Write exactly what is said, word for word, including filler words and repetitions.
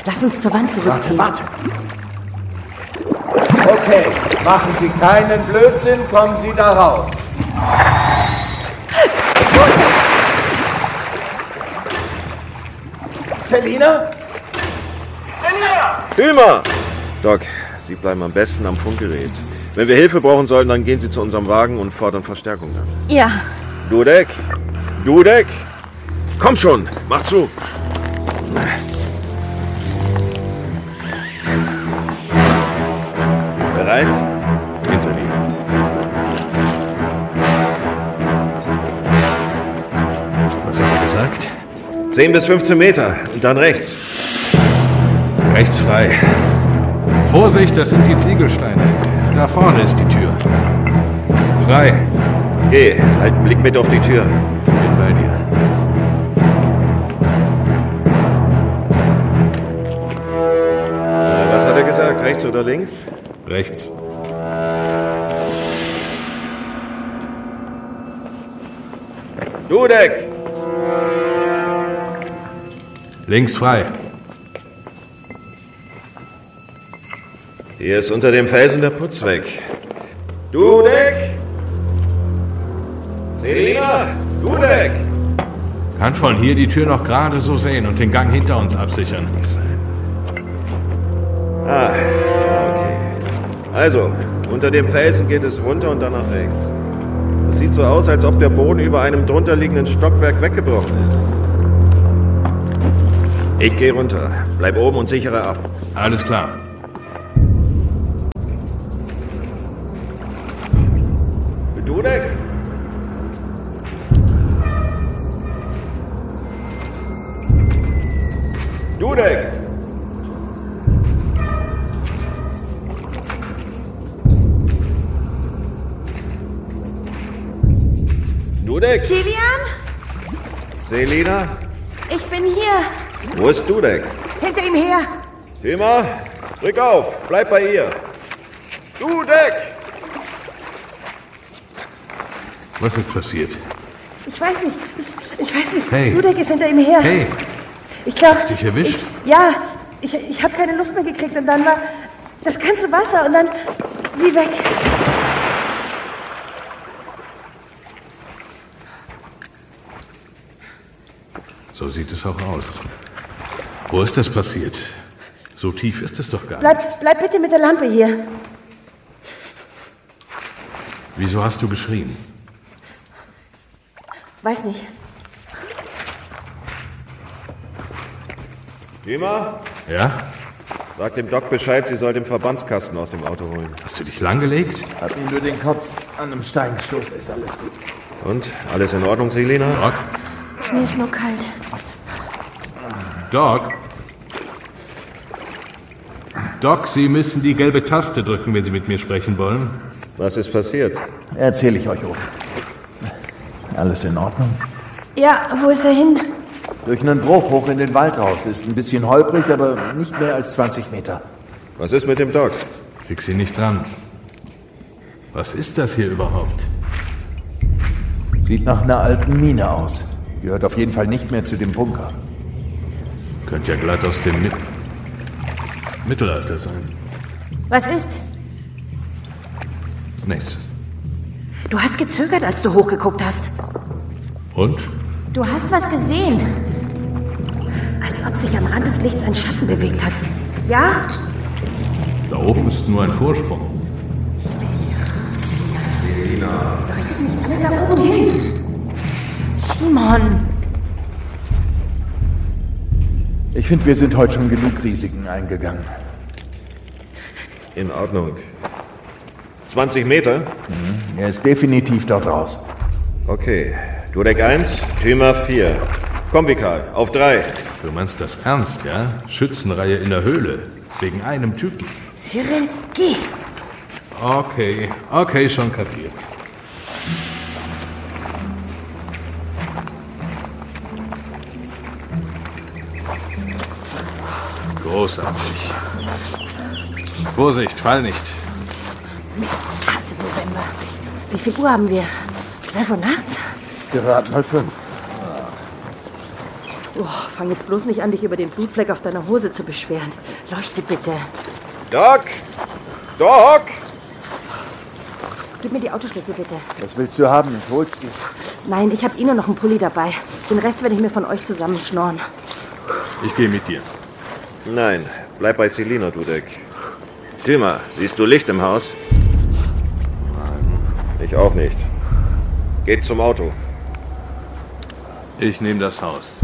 Lass uns zur Wand zurückziehen. Warte, warte. Okay, machen Sie keinen Blödsinn, kommen Sie da raus. Selina? Hümer! Doc, Sie bleiben am besten am Funkgerät. Wenn wir Hilfe brauchen sollten, dann gehen Sie zu unserem Wagen und fordern Verstärkung an. Ja. Dudek! Dudek! Komm schon, mach zu! Bereit? Hinter dir. Was hat er gesagt? zehn bis fünfzehn Meter und dann rechts. Rechts frei. Vorsicht, das sind die Ziegelsteine. Da vorne ist die Tür. Frei. Geh, halt einen Blick mit auf die Tür. Bin bei dir. Äh, was hat er gesagt? Rechts oder links? Rechts. Dudek! Links frei. Hier ist unter dem Felsen der Putz weg. Dudek! Selina! Dudek! Kann von hier die Tür noch gerade so sehen und den Gang hinter uns absichern. Ah, okay. Also, unter dem Felsen geht es runter und dann nach rechts. Es sieht so aus, als ob der Boden über einem drunterliegenden Stockwerk weggebrochen ist. Ich gehe runter. Bleib oben und sichere ab. Alles klar. Dudek? Dudek! Dudek? Kilian? Selina? Ich bin hier. Wo ist Dudek? Hinter ihm her. Hümer, rück auf. Bleib bei ihr. Dudek! Was ist passiert? Ich weiß nicht. Ich, ich weiß nicht. Hey. Dudek ist hinter ihm her. Hey, Ich glaube... hast dich erwischt? Ich, ja, ich, ich habe keine Luft mehr gekriegt und dann war das ganze Wasser und dann wie weg. So sieht es auch aus. Wo ist das passiert? So tief ist es doch gar nicht. Bleib, bleib bitte mit der Lampe hier. Wieso hast du geschrien? Weiß nicht. Hümer, Ja? sag dem Doc Bescheid, sie soll den Verbandskasten aus dem Auto holen. Hast du dich langgelegt? Hab ihm nur den Kopf an einem Stein gestoßen, ist alles gut. Und, alles in Ordnung, Selina? Doc? Mir ist nur kalt. Doc? Doc, Sie müssen die gelbe Taste drücken, wenn Sie mit mir sprechen wollen. Was ist passiert? Erzähle ich euch oben. Alles in Ordnung? Ja, wo ist er hin? Durch einen Bruch hoch in den Wald raus. Ist ein bisschen holprig, aber nicht mehr als zwanzig Meter. Was ist mit dem Doc? Krieg Sie nicht dran. Was ist das hier überhaupt? Sieht nach einer alten Mine aus. Gehört auf jeden Fall nicht mehr zu dem Bunker. Könnte ja glatt aus dem Mit Mittelalter sein. Was ist? Nichts. Du hast gezögert, als du hochgeguckt hast. Und? Du hast was gesehen. Als ob sich am Rand des Lichts ein Schatten bewegt hat. Ja? Da oben ist nur ein Vorsprung. Leuchtet nicht alle da oben hin. Simon. Ich finde, wir sind heute schon genug Risiken eingegangen. In Ordnung. zwanzig Meter? Mhm. Er ist definitiv dort raus. Okay. Dudek eins, Hümer vier. Komm, Vikal, auf drei. Du meinst das ernst, ja? Schützenreihe in der Höhle. Wegen einem Typen. Cyril, geh. Okay, okay, schon kapiert. Großartig. Vorsicht, fall nicht. Mist, hasse November. Wie viel Uhr haben wir? Zwölf Uhr nachts? Gerade mal fünf. Oh, fang jetzt bloß nicht an, dich über den Blutfleck auf deiner Hose zu beschweren. Leuchte bitte. Doc! Doc! Gib mir die Autoschlüssel bitte. Was willst du haben? Ich hol's dir. Nein, ich habe eh nur noch einen Pulli dabei. Den Rest werde ich mir von euch zusammenschnorren. Ich gehe mit dir. Nein, bleib bei Selina, Dudek. Tillma, siehst du Licht im Haus? Nein. Ich auch nicht. Geht zum Auto. Ich nehme das Haus.